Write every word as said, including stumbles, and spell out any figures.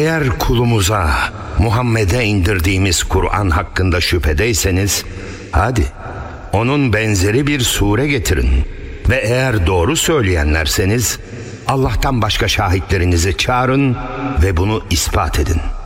Eğer kulumuza, Muhammed'e indirdiğimiz Kur'an hakkında şüphedeyseniz, hadi onun benzeri bir sure getirin. Ve eğer doğru söyleyenlerseniz, Allah'tan başka şahitlerinizi çağırın ve bunu ispat edin.